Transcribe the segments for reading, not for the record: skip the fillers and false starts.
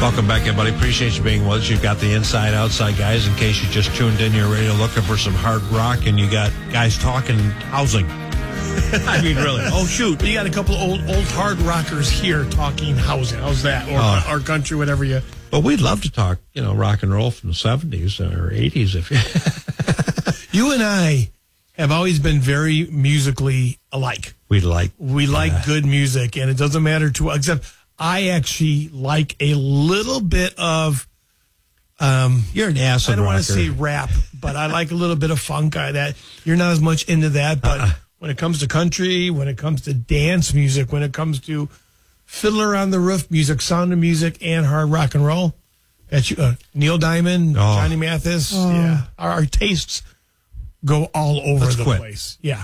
Welcome back, everybody. Appreciate you being with us. You've got the inside, outside guys. In case you just tuned in, you're radio looking for some hard rock, and you got guys talking housing. I mean, really. Oh, shoot. You got a couple old hard rockers here talking housing. How's that? Or our country, whatever you... Well, we'd love to talk, rock and roll from the 70s or 80s. If you and I have always been very musically alike. We like good music, and it doesn't matter to... Except I actually like a little bit of... you're an acid I don't rocker. want to say rap, but I like a little bit of funk. That you're not as much into that, but when it comes to country, when it comes to dance music, when it comes to Fiddler on the Roof music, Sound of Music, and hard rock and roll, that's Neil Diamond, Johnny Mathis. Yeah, our tastes go all over the place. Yeah.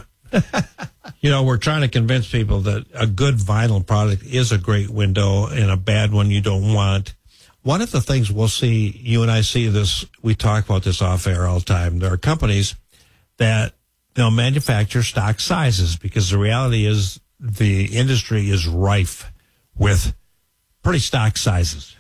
We're trying to convince people that a good vinyl product is a great window, and a bad one you don't want. One of the things we'll see, you and I see this, we talk about this off air all the time. There are companies that they'll manufacture stock sizes, because the reality is the industry is rife with pretty stock sizes.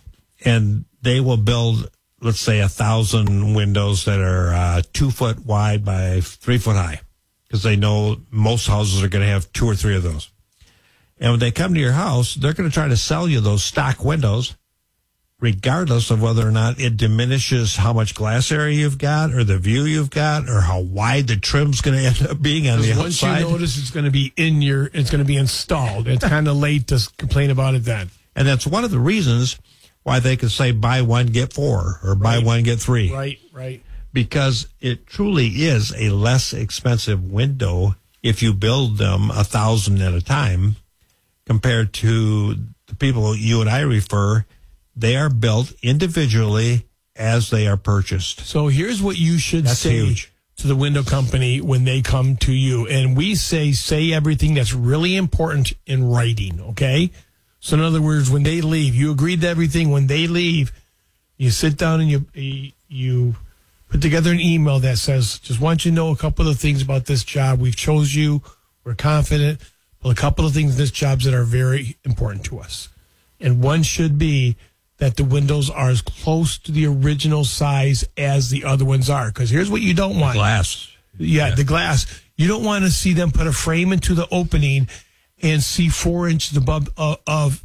And they will build, let's say, 1,000 windows that are 2 foot wide by 3 foot high, because they know most houses are going to have 2 or 3 of those. And when they come to your house, they're going to try to sell you those stock windows, regardless of whether or not it diminishes how much glass area you've got, or the view you've got, or how wide the trim's going to end up being on the outside. Once you notice it's going to be it's going to be installed. It's kind of late to complain about it then. And that's one of the reasons why they could say buy one, get 4, or buy one, get 3. Right. Because it truly is a less expensive window if you build them 1,000 at a time, compared to the people you and I refer. They are built individually as they are purchased. So here's what you should say to the window company when they come to you. And we say everything that's really important in writing, okay? So in other words, when they leave, you agreed to everything. When they leave, you sit down and you put together an email that says, just want you to know a couple of things about this job. We've chose you. We're confident. Well, a couple of things in this job that are very important to us. And one should be that the windows are as close to the original size as the other ones are. Because here's what you don't want. Glass. Yeah, the glass. You don't want to see them put a frame into the opening and see 4 inches above of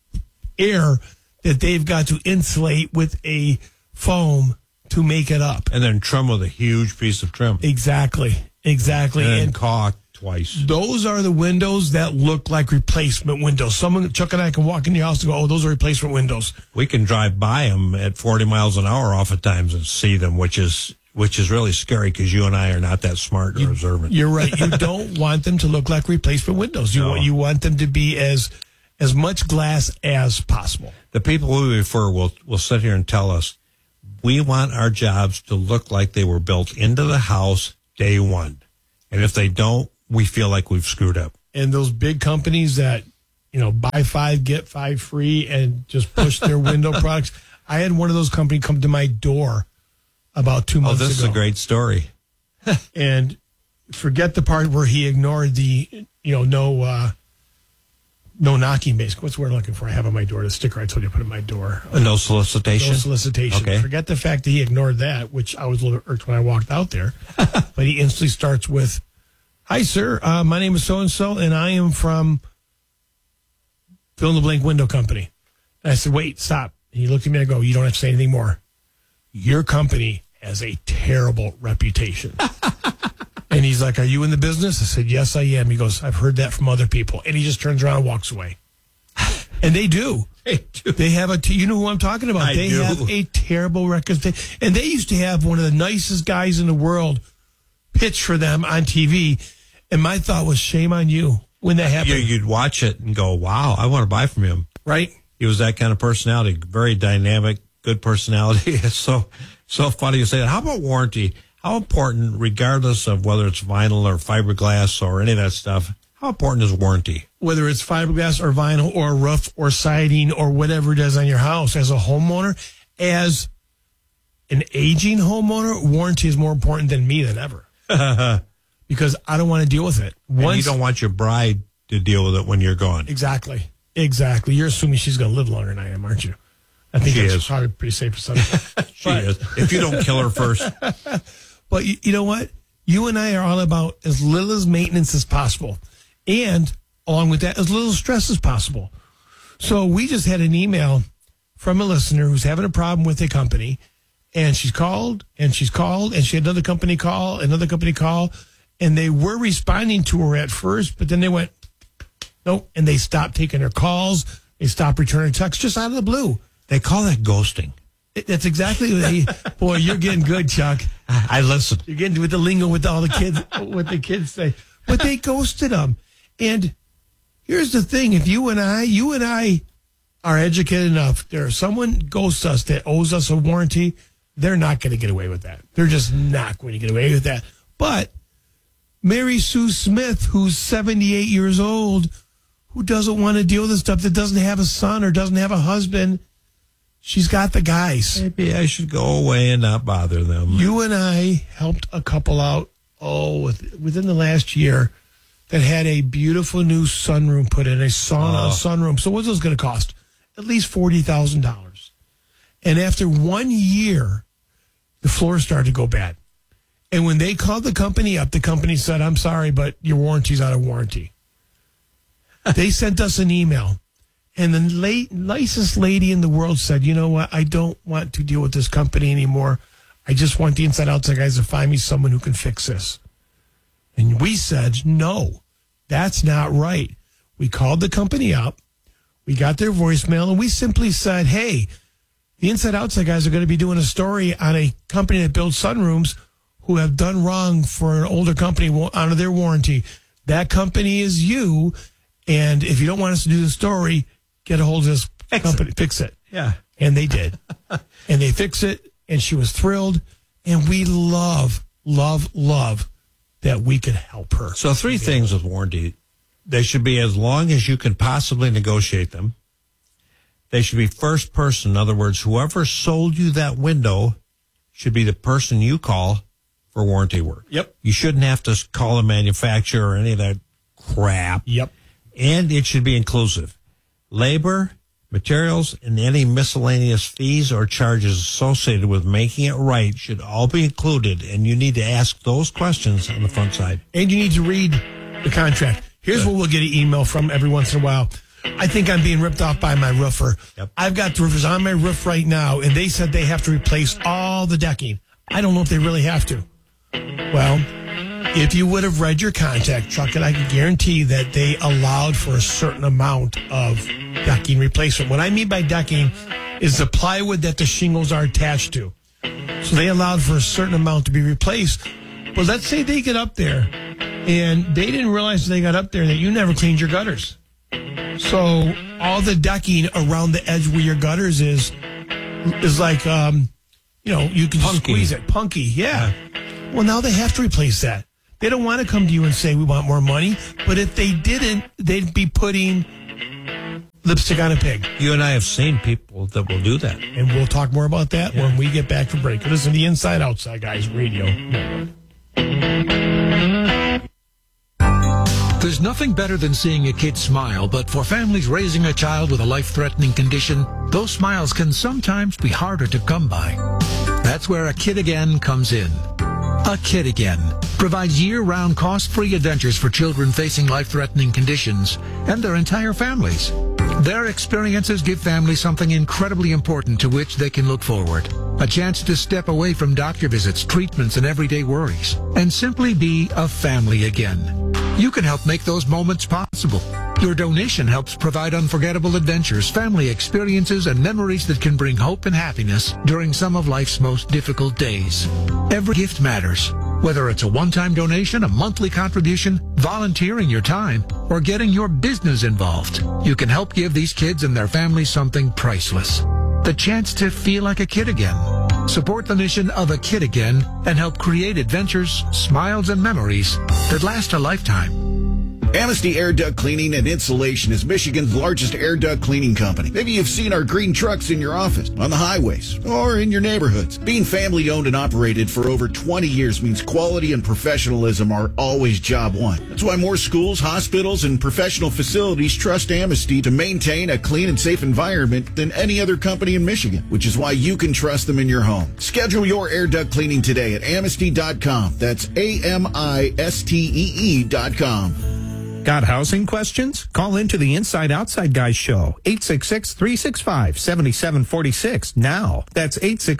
air that they've got to insulate with a foam to make it up. And then trim with a huge piece of trim. Exactly. And caulk twice. Those are the windows that look like replacement windows. Chuck and I can walk in your house and go, those are replacement windows. We can drive by them at 40 miles an hour oftentimes and see them, which is really scary, because you and I are not that smart or observant. You're right. You don't want them to look like replacement windows. You want them to be as much glass as possible. The people we refer will sit here and tell us, we want our jobs to look like they were built into the house day one. And if they don't, we feel like we've screwed up. And those big companies that, buy 5, get 5 free and just push their window products. I had one of those companies come to my door about 2 months ago. Oh, this is a great story. And forget the part where he ignored the, no knocking, basically. What's the word I'm looking for? I have on my door. The sticker I told you to put on my door. No solicitation? No solicitation. Okay. Forget the fact that he ignored that, which I was a little irked when I walked out there. But he instantly starts with, hi, sir. My name is so-and-so, and I am from fill-in-the-blank window company. And I said, wait, stop. And he looked at me and I go, you don't have to say anything more. Your company has a terrible reputation. And he's like, are you in the business? I said, yes, I am. He goes, I've heard that from other people. And he just turns around and walks away. And they do. They have you know who I'm talking about. They have a terrible reputation. And they used to have one of the nicest guys in the world pitch for them on TV. And my thought was, shame on you when that happened. You'd watch it and go, wow, I want to buy from him. Right? He was that kind of personality, very dynamic, good personality. It's so funny you say that. How about warranty? How important, regardless of whether it's vinyl or fiberglass or any of that stuff, how important is warranty? Whether it's fiberglass or vinyl or roof or siding or whatever it is on your house, as a homeowner, as an aging homeowner, warranty is more important than me than ever. Because I don't want to deal with it. And you don't want your bride to deal with it when you're gone. Exactly. You're assuming she's going to live longer than I am, aren't you? I think She that's is. probably pretty safe for Sunday. She is. If you don't kill her first. But you know what? You and I are all about as little as maintenance as possible. And along with that, as little stress as possible. So we just had an email from a listener who's having a problem with a company. And she's called, and she had another company call, and they were responding to her at first, but then they went, nope, and they stopped taking her calls. They stopped returning texts just out of the blue. They call that ghosting. That's exactly what boy, you're getting good, Chuck. I listen. You're getting with the lingo with all the kids, what the kids say. But they ghosted them. And here's the thing. If you and I are educated enough, there's someone ghosts us that owes us a warranty, they're not going to get away with that. They're just not going to get away with that. But Mary Sue Smith, who's 78 years old, who doesn't want to deal with this stuff, that doesn't have a son or doesn't have a husband, she's got the guys. Maybe I should go away and not bother them. You and I helped a couple out, within the last year that had a beautiful new sunroom put in, a sauna sunroom. So what's this going to cost? At least $40,000. And after 1 year, the floor started to go bad. And when they called the company up, the company said, I'm sorry, but your warranty's out of warranty. They sent us an email. And the nicest lady in the world said, you know what? I don't want to deal with this company anymore. I just want the inside outside guys to find me someone who can fix this. And we said, no, that's not right. We called the company up. We got their voicemail, and we simply said, hey, the inside outside guys are going to be doing a story on a company that builds sunrooms who have done wrong for an older company out of their warranty. That company is you. And if you don't want us to do the story, get a hold of this company, fix it. Yeah. And they did. And they fixed it, and she was thrilled. And we love that we could help her. So 3 things with warranty. They should be as long as you can possibly negotiate them. They should be first person. In other words, whoever sold you that window should be the person you call for warranty work. Yep. You shouldn't have to call a manufacturer or any of that crap. Yep. And it should be inclusive. Labor, materials, and any miscellaneous fees or charges associated with making it right should all be included, and you need to ask those questions on the front side. And you need to read the contract. Here's what we'll get an email from every once in a while. I think I'm being ripped off by my roofer. Yep. I've got the roofers on my roof right now, and they said they have to replace all the decking. I don't know if they really have to. Well, if you would have read your contract, Chuck, and I can guarantee that they allowed for a certain amount of decking replacement. What I mean by decking is the plywood that the shingles are attached to. So they allowed for a certain amount to be replaced. But let's say they get up there and they didn't realize they got up there that you never cleaned your gutters. So all the decking around the edge where your gutters is like, you can just squeeze it. Punky, yeah. Well, now they have to replace that. They don't want to come to you and say, we want more money. But if they didn't, they'd be putting lipstick on a pig. You and I have seen people that will do that. And we'll talk more about that when we get back from break. Listen to the Inside Outside Guys Radio Network. There's nothing better than seeing a kid smile, but for families raising a child with a life-threatening condition, those smiles can sometimes be harder to come by. That's where A Kid Again comes in. A Kid Again provides year-round cost-free adventures for children facing life-threatening conditions and their entire families. Their experiences give families something incredibly important to which they can look forward. A chance to step away from doctor visits, treatments, and everyday worries, and simply be a family again. You can help make those moments possible. Your donation helps provide unforgettable adventures, family experiences, and memories that can bring hope and happiness during some of life's most difficult days. Every gift matters. Whether it's a one-time donation, a monthly contribution, volunteering your time, or getting your business involved, you can help give these kids and their families something priceless. The chance to feel like a kid again. Support the mission of A Kid Again and help create adventures, smiles, and memories that last a lifetime. Amnesty Air Duct Cleaning and Insulation is Michigan's largest air duct cleaning company. Maybe you've seen our green trucks in your office, on the highways, or in your neighborhoods. Being family owned and operated for over 20 years means quality and professionalism are always job one. That's why more schools, hospitals, and professional facilities trust Amnesty to maintain a clean and safe environment than any other company in Michigan, which is why you can trust them in your home. Schedule your air duct cleaning today at amnesty.com. That's AMISTEE.com. Got housing questions? Call into the Inside Outside Guys show, 866-365-7746 now. That's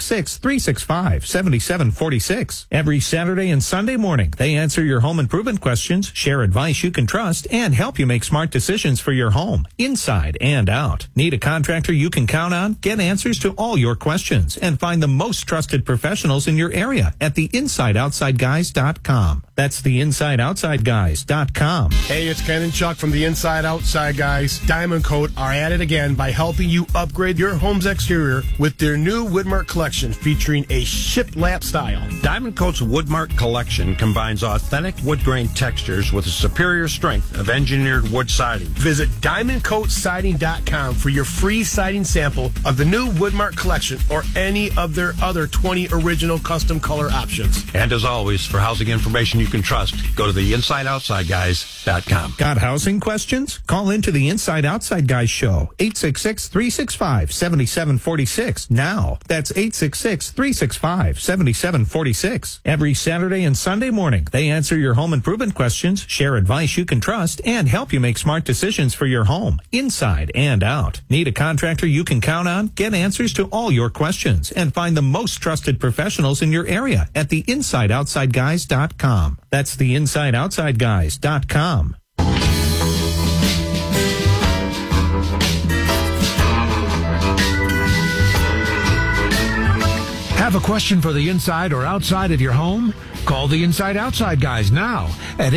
866-365-7746. Every Saturday and Sunday morning, they answer your home improvement questions, share advice you can trust, and help you make smart decisions for your home, inside and out. Need a contractor you can count on? Get answers to all your questions and find the most trusted professionals in your area at theinsideoutsideguys.com. That's theinsideoutsideguys.com. Hey, it's Ken and Chuck from the Inside Outside Guys. Diamond Coat are at it again by helping you upgrade your home's exterior with their new Woodmark collection featuring a shiplap style. Diamond Coat's Woodmark collection combines authentic wood grain textures with a superior strength of engineered wood siding. Visit DiamondCoatSiding.com for your free siding sample of the new Woodmark collection or any of their other 20 original custom color options. And as always, for housing information you can trust, go to theinsideoutsideguys.com. Got housing questions? Call into the Inside Outside Guys show, 866-365-7746 now. That's 866-365-7746. Every Saturday and Sunday morning, they answer your home improvement questions, share advice you can trust, and help you make smart decisions for your home, inside and out. Need a contractor you can count on? Get answers to all your questions and find the most trusted professionals in your area at theinsideoutsideguys.com. That's theinsideoutsideguys.com. Have a question for the inside or outside of your home? Call the Inside Outside Guys now at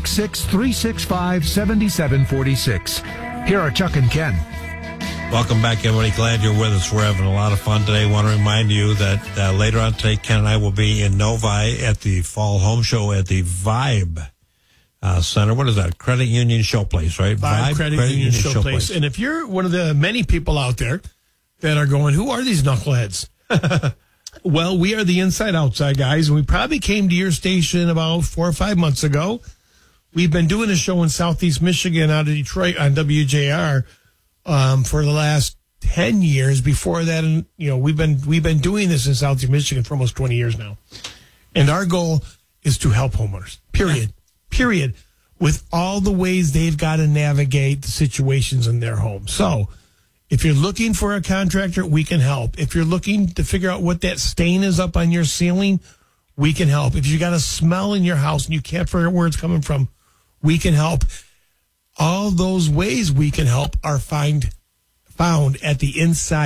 866-365-7746. Here are Chuck and Ken. Welcome back, everybody. Glad you're with us. We're having a lot of fun today. Want to remind you that later on today, Ken and I will be in Novi at the Fall Home Show at the Vibe Center. What is that? Credit Union Showplace, right? Vibe Credit Union Showplace. And if you're one of the many people out there that are going, who are these knuckleheads? Well, we are the Inside Outside Guys, and we probably came to your station about 4 or 5 months ago. We've been doing a show in Southeast Michigan out of Detroit on WJR for the last 10 years. Before that, and we've been doing this in Southeast Michigan for almost 20 years now. And our goal is to help homeowners, period, with all the ways they've got to navigate the situations in their home. So if you're looking for a contractor, we can help. If you're looking to figure out what that stain is up on your ceiling, we can help. If you got a smell in your house and you can't figure out where it's coming from, we can help. All those ways we can help are found at the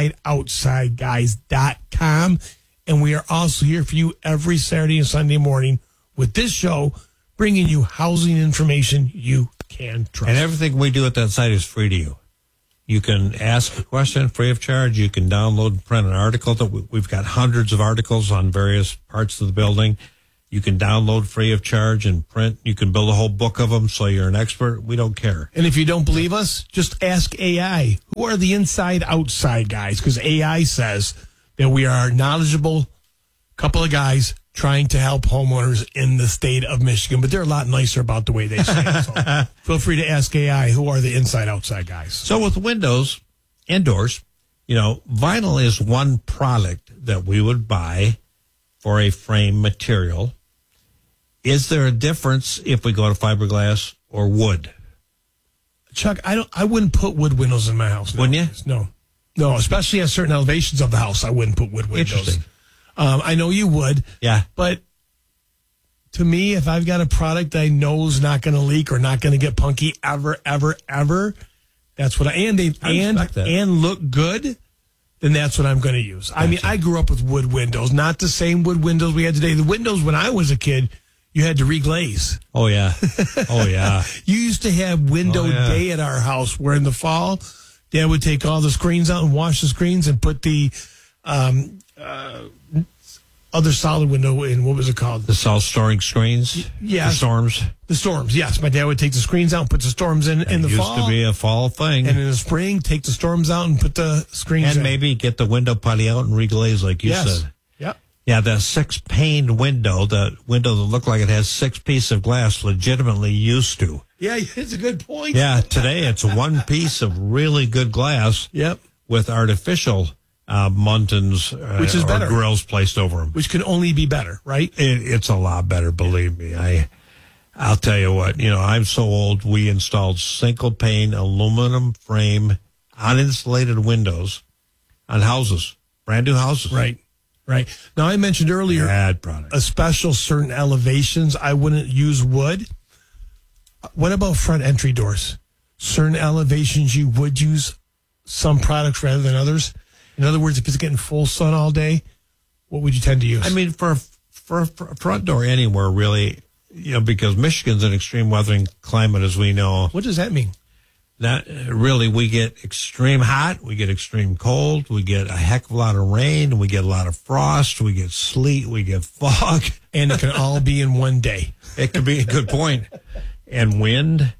InsideOutsideGuys.com. And we are also here for you every Saturday and Sunday morning with this show, bringing you housing information you can trust. And everything we do at that site is free to you. You can ask a question free of charge. You can download and print an article. We've got hundreds of articles on various parts of the building. You can download free of charge and print. You can build a whole book of them so you're an expert. We don't care. And if you don't believe us, just ask AI. Who are the Inside Outside Guys? Because AI says that we are a knowledgeable couple of guys trying to help homeowners in the state of Michigan, but they're a lot nicer about the way they say it. So feel free to ask AI, who are the Inside Outside Guys? So with windows and doors, vinyl is one product that we would buy for a frame material. Is there a difference if we go to fiberglass or wood? Chuck, I wouldn't put wood windows in my house. Wouldn't you? No, especially at certain elevations of the house, I wouldn't put wood windows. Interesting. I know you would. Yeah. But to me, if I've got a product I know is not going to leak or not going to get punky ever, that's what and look good, then that's what I'm going to use. Gotcha. I mean, I grew up with wood windows, not the same wood windows we had today. The windows when I was a kid, you had to reglaze. Oh, yeah. Oh, yeah. You used to have window day at our house where in the fall, Dad would take all the screens out and wash the screens and put the other solid window in, what was it called? The self-storing screens? Yeah. The storms? The storms, yes. My dad would take the screens out and put the storms in the fall. Used to be a fall thing. And in the spring, take the storms out and put the screens in. And maybe get the window putty out and reglaze like you said. Yep. Yeah, the 6-pane window, the window that looked like it has 6 pieces of glass, legitimately used to. Yeah, it's a good point. Yeah, today it's one piece of really good glass. Yep. With artificial muntins which is better. Or grills placed over them. Which can only be better, right? It's a lot better, believe me. I'll tell you what, I'm so old, we installed single pane aluminum frame uninsulated windows on houses, brand new houses. Right. Now, I mentioned earlier, bad product. A special certain elevations, I wouldn't use wood. What about front entry doors? Certain elevations you would use some products rather than others. In other words, if it's getting full sun all day, what would you tend to use? I mean, for a front door anywhere, really, because Michigan's an extreme weathering climate, as we know. What does that mean? That really, we get extreme hot, we get extreme cold, we get a heck of a lot of rain, we get a lot of frost, we get sleet, we get fog. And it can all be in one day. It could be a good point. And wind.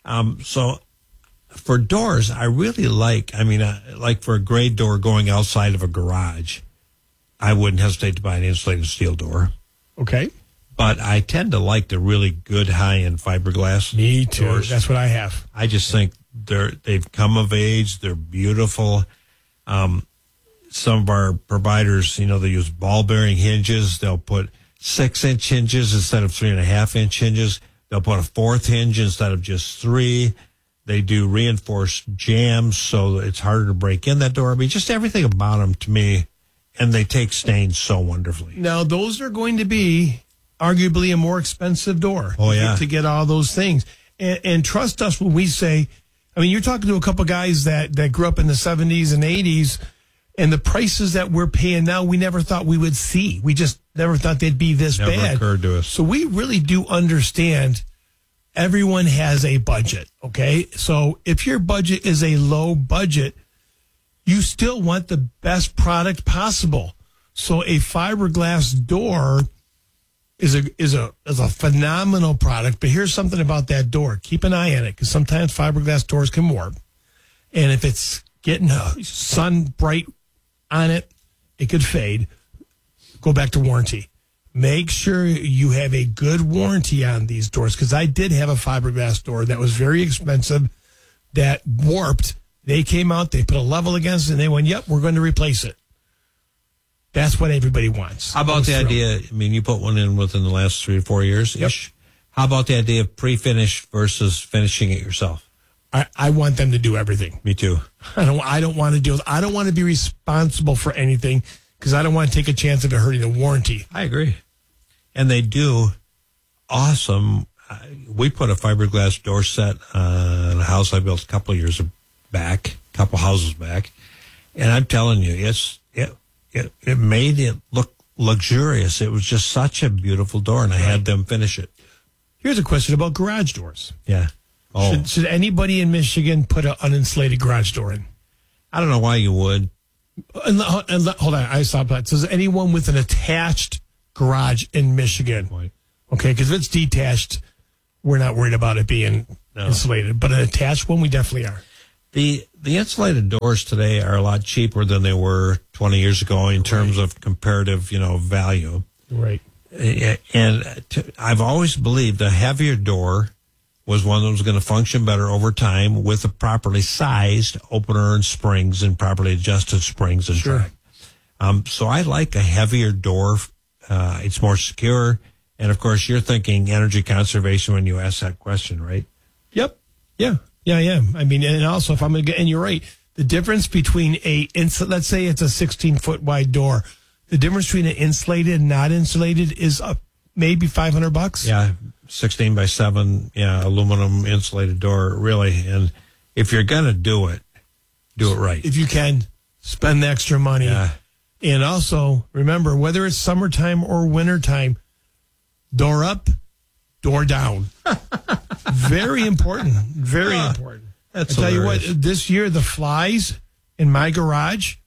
So for doors, I really like for a gray door going outside of a garage, I wouldn't hesitate to buy an insulated steel door. Okay. But I tend to like the really good high-end fiberglass. Me too. Doors. That's what I have. I just think they've come of age. They're beautiful. Some of our providers, they use ball-bearing hinges. They'll put 6-inch hinges instead of 3.5-inch hinges. They'll put a 4th hinge instead of just 3. They do reinforced jambs, so it's harder to break in that door. I mean, just everything about them to me, and they take stains so wonderfully. Now, those are going to be arguably a more expensive door. Oh, yeah. To get all those things. And trust us when we say, I mean, you're talking to a couple guys that grew up in the 70s and 80s, and the prices that we're paying now, we never thought we would see. We just never thought they'd be this bad. Never occurred to us. So we really do understand everyone has a budget, okay? So if your budget is a low budget, you still want the best product possible. So a fiberglass door is a phenomenal product, but here's something about that door. Keep an eye on it, because sometimes fiberglass doors can warp. And if it's getting sun bright on it, it could fade. Go back to warranty. Make sure you have a good warranty on these doors, because I did have a fiberglass door that was very expensive that warped. They came out, they put a level against it, and they went, yep, we're going to replace it. That's what everybody wants. How about the idea, I mean, you put one in within the last 3 to 4 years-ish. Yep. How about the idea of pre-finish versus finishing it yourself? I want them to do everything. Me too. I don't want to do it. I don't want to be responsible for anything, because I don't want to take a chance of it hurting the warranty. I agree. And they do awesome. We put a fiberglass door set on a house I built a couple houses back. And I'm telling you, it made it look luxurious. It was just such a beautiful door, and I had them finish it. Here's a question about garage doors. Yeah. Oh. Should anybody in Michigan put an uninsulated garage door in? I don't know why you would. And hold on, I stopped that. Says anyone with an attached garage in Michigan. Right. Okay, because if it's detached, we're not worried about it being insulated. But an attached one, we definitely are. The insulated doors today are a lot cheaper than they were 20 years ago in terms of comparative, value. Right. And I've always believed a heavier door was one that was going to function better over time with a properly sized opener and springs and properly adjusted springs and sure. track. So I like a heavier door. It's more secure. And, of course, you're thinking energy conservation when you ask that question, right? Yep. Yeah. I mean, and also, if I'm going to get, and you're right, the difference between let's say it's a 16-foot wide door, the difference between an insulated and not insulated is maybe $500. Yeah, 16 by 7, aluminum insulated door, really. And if you're going to do it right. If you can, spend the extra money. Yeah. And also, remember, whether it's summertime or wintertime, door up, door down. Very important. Very important. That's I tell you what, hilarious. this year, the flies in my garage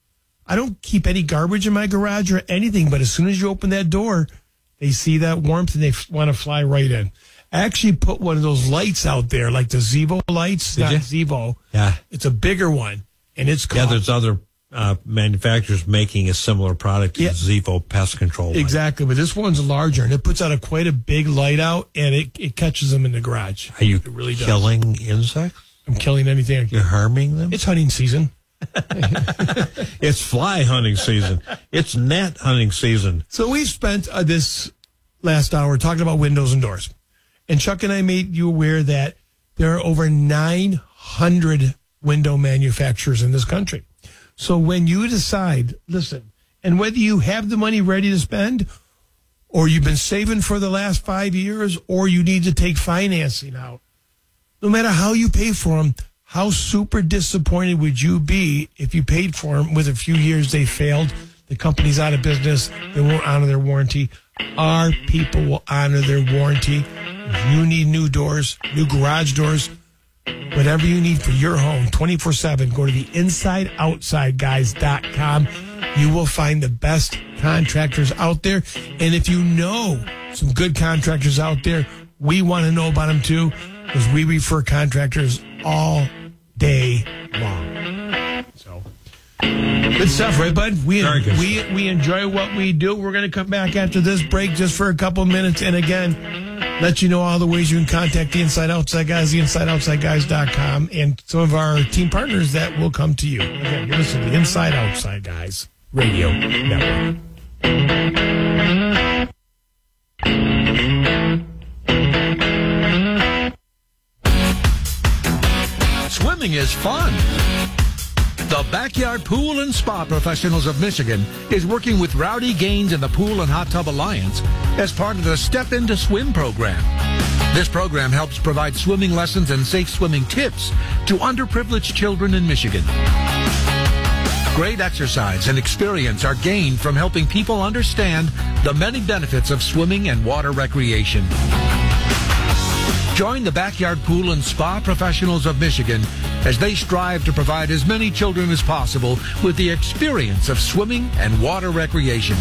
I don't keep any garbage in my garage or anything, but as soon as you open that door, they see that warmth and they want to fly right in. I actually put one of those lights out there, like the Zevo lights. Not Zevo. Yeah. It's a bigger one, and it's called... Yeah, there's other manufacturers making a similar product to the Zevo pest control light. Exactly, but this one's larger, and it puts out quite a big light out, and it catches them in the garage. Are you really killing insects? I'm killing anything. You're harming them? It's hunting season. It's fly hunting season. It's gnat hunting season. So we spent this last hour talking about windows and doors. And Chuck and I made you aware that there are over 900 window manufacturers in this country. So when you decide, listen, and whether you have the money ready to spend, or you've been saving for the last 5 years, or you need to take financing out, no matter how you pay for them, how super disappointed would you be if you paid for them with a few years they failed, the company's out of business, they won't honor their warranty. Our people will honor their warranty. If you need new doors, new garage doors, whatever you need for your home, 24/7, go to the InsideOutsideGuys.com. You will find the best contractors out there. And if you know some good contractors out there, we want to know about them too, because we refer contractors all day long. So, good stuff, right, bud? We enjoy what we do. We're going to come back after this break just for a couple minutes. And again, let you know all the ways you can contact the Inside Outside Guys, the InsideOutsideGuys.com, and some of our team partners that will come to you. Again, you're listening to the Inside Outside Guys Radio Network. Swimming is fun. The Backyard Pool and Spa Professionals of Michigan is working with Rowdy Gaines and the Pool and Hot Tub Alliance as part of the Step Into Swim program. This program helps provide swimming lessons and safe swimming tips to underprivileged children in Michigan. Great exercise and experience are gained from helping people understand the many benefits of swimming and water recreation. Join the Backyard Pool and Spa Professionals of Michigan as they strive to provide as many children as possible with the experience of swimming and water recreation.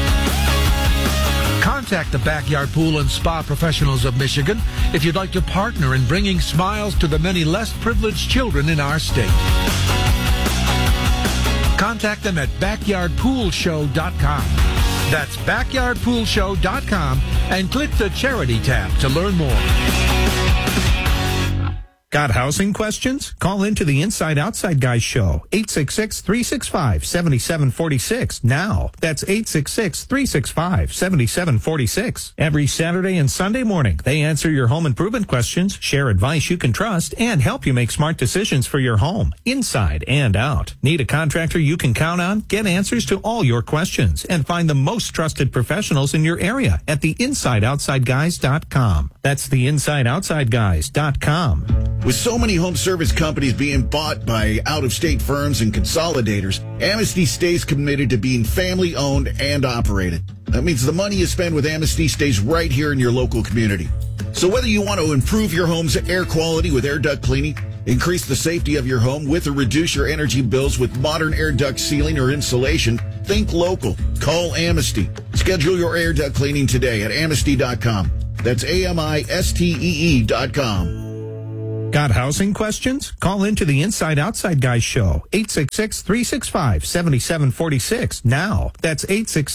Contact the Backyard Pool and Spa Professionals of Michigan if you'd like to partner in bringing smiles to the many less privileged children in our state. Contact them at backyardpoolshow.com. That's backyardpoolshow.com and click the charity tab to learn more. Got housing questions? Call into the Inside Outside Guys show, 866-365-7746 now. That's 866-365-7746. Every Saturday and Sunday morning, they answer your home improvement questions, share advice you can trust, and help you make smart decisions for your home, inside and out. Need a contractor you can count on? Get answers to all your questions and find the most trusted professionals in your area at the InsideOutsideGuys.com. That's the InsideOutsideGuys.com. With so many home service companies being bought by out-of-state firms and consolidators, Amnesty stays committed to being family-owned and operated. That means the money you spend with Amnesty stays right here in your local community. So whether you want to improve your home's air quality with air duct cleaning, increase the safety of your home with or reduce your energy bills with modern air duct sealing or insulation, think local. Call Amnesty. Schedule your air duct cleaning today at amnesty.com. That's AMISTEE.com. Got housing questions? Call into the Inside Outside Guys show, 866-365-7746 now. That's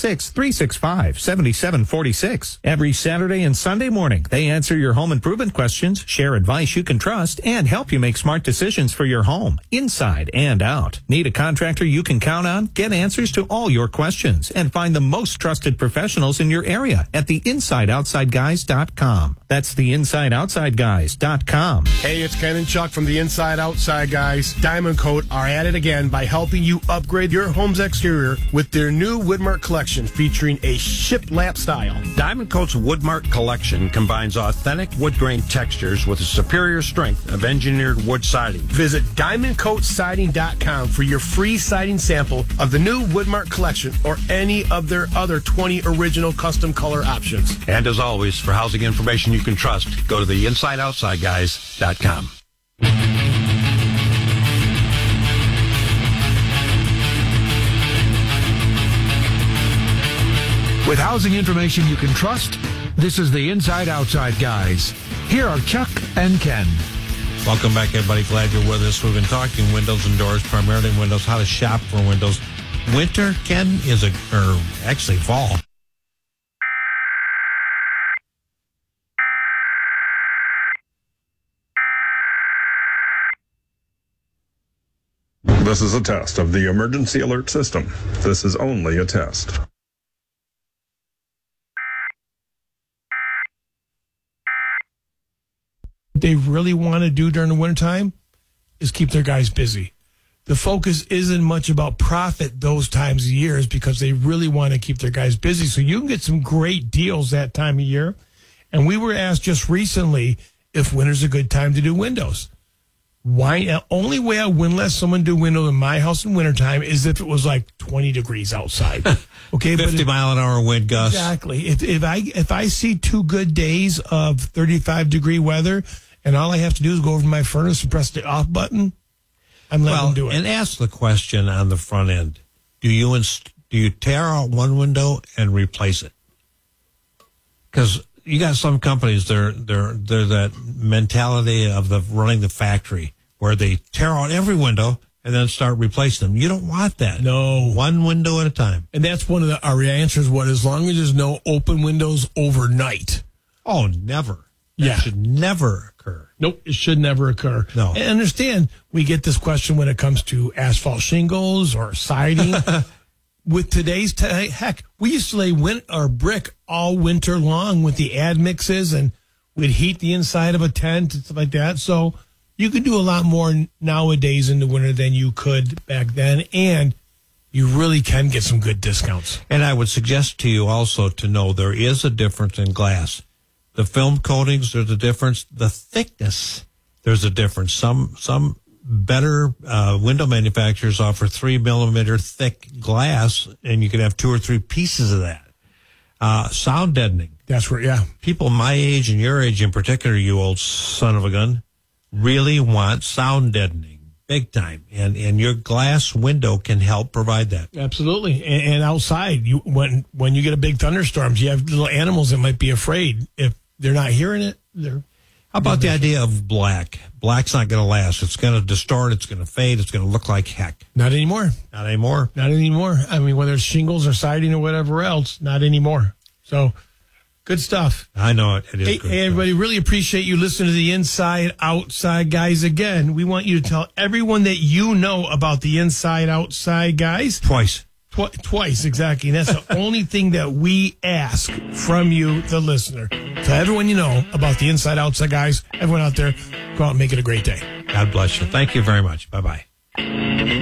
866-365-7746. Every Saturday and Sunday morning, they answer your home improvement questions, share advice you can trust, and help you make smart decisions for your home, inside and out. Need a contractor you can count on? Get answers to all your questions and find the most trusted professionals in your area at the InsideOutsideGuys.com. That's the InsideOutsideGuys.com. Hey, it's Ken and Chuck from the Inside Outside Guys. Diamond Coat are at it again by helping you upgrade your home's exterior with their new Woodmark collection featuring a shiplap style. Diamond Coat's Woodmark collection combines authentic wood grain textures with a superior strength of engineered wood siding. Visit DiamondCoatSiding.com for your free siding sample of the new Woodmark collection or any of their other 20 original custom color options. And as always, for housing information you can trust, go to the InsideOutsideGuys.com. With housing information you can trust, this is the Inside Outside Guys. Here are Chuck and Ken. Welcome back, everybody. Glad you're with us. We've been talking windows and doors, primarily windows, how to shop for windows. Winter, Ken, actually fall. This is a test of the emergency alert system. This is only a test. What they really want to do during the wintertime is keep their guys busy. The focus isn't much about profit those times of years because they really want to keep their guys busy. So you can get some great deals that time of year. And we were asked just recently if winter's a good time to do windows. Why? Only way I wouldn't let someone do windows in my house in wintertime is if it was like 20 degrees outside. Okay, 50-mile-an-hour wind gusts. Exactly. If I see 2 good days of 35-degree weather and all I have to do is go over to my furnace and press the off button, I'm letting them do it. And ask the question on the front end: Do you tear out one window and replace it? Because you got some companies, they're that mentality of running the factory where they tear out every window and then start replacing them. You don't want that. No. One window at a time. And that's one of our answers. As long as there's no open windows overnight. Oh, never. That should never occur. Nope, it should never occur. No. And understand, we get this question when it comes to asphalt shingles or siding. With today's heck, we used to lay brick all winter long with the admixes, and we'd heat the inside of a tent and stuff like that. So you can do a lot more nowadays in the winter than you could back then, and you really can get some good discounts. And I would suggest to you also to know there is a difference in glass. The film coatings, there's a difference. The thickness, there's a difference. Some better window manufacturers offer 3mm thick glass, and you can have 2 or 3 pieces of that. Sound deadening. That's right, yeah. People my age and your age in particular, you old son of a gun, really want sound deadening big time. And your glass window can help provide that. Absolutely. And outside, when you get a big thunderstorms, you have little animals that might be afraid. If they're not hearing it, How about the idea of black? Black's not going to last. It's going to distort. It's going to fade. It's going to look like heck. Not anymore. Not anymore. Not anymore. I mean, whether it's shingles or siding or whatever else, not anymore. So, good stuff. I know it. It is good Hey, everybody, really appreciate you listening to the Inside Outside Guys. Again, we want you to tell everyone that you know about the Inside Outside Guys. Twice. Twice, exactly. And that's the only thing that we ask from you, the listener. Tell everyone you know about the Inside Outside Guys. Everyone out there, go out and make it a great day. God bless you. Thank you very much. Bye-bye.